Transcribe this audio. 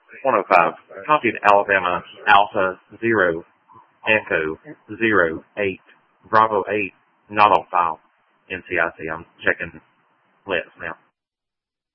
105. Copy to Alabama, Alpha 0, Echo 0, 8, Bravo 8, not on file. NCIC, I'm checking lists now.